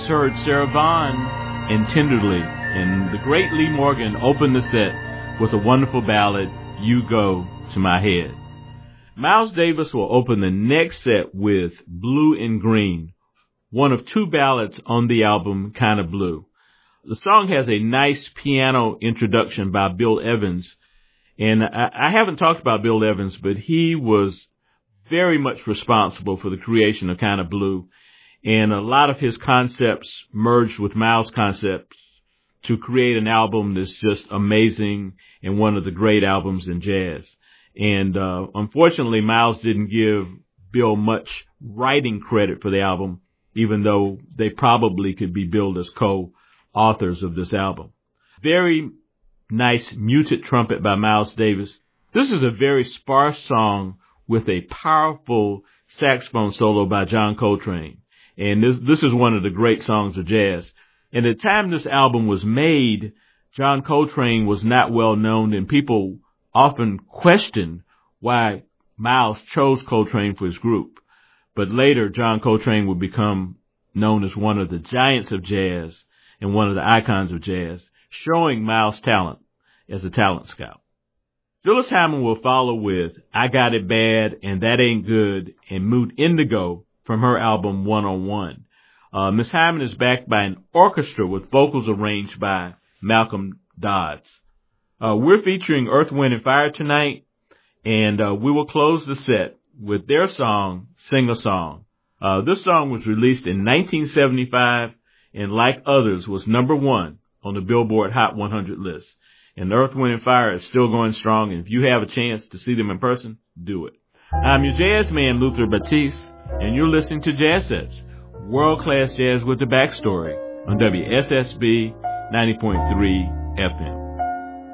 Heard Sarah Vaughan and Tenderly, and the great Lee Morgan opened the set with a wonderful ballad, You Go to My Head. Miles Davis will open the next set with Blue and Green, one of two ballads on the album Kinda Blue. The song has a nice piano introduction by Bill Evans, and I haven't talked about Bill Evans, but he was very much responsible for the creation of Kinda Blue. And a lot of his concepts merged with Miles' concepts to create an album that's just amazing and one of the great albums in jazz. And unfortunately, Miles didn't give Bill much writing credit for the album, even though they probably could be billed as co-authors of this album. Very nice muted trumpet by Miles Davis. This is a very sparse song with a powerful saxophone solo by John Coltrane. And this is one of the great songs of jazz. And at the time this album was made, John Coltrane was not well known, and people often questioned why Miles chose Coltrane for his group. But later, John Coltrane would become known as one of the giants of jazz and one of the icons of jazz, showing Miles' talent as a talent scout. Phyllis Hyman will follow with I Got It Bad and That Ain't Good and Mood Indigo from her album One on One. Miss Hyman is backed by an orchestra with vocals arranged by Malcolm Dodds. We're featuring Earth, Wind & Fire tonight, and we will close the set with their song, Sing a Song. This song was released in 1975, and like others, was number one on the Billboard Hot 100 list. And Earth, Wind & Fire is still going strong, and if you have a chance to see them in person, do it. I'm your jazz man, Luther Batiste, and you're listening to Jazz Sets, world-class jazz with the backstory on WSSB 90.3 FM.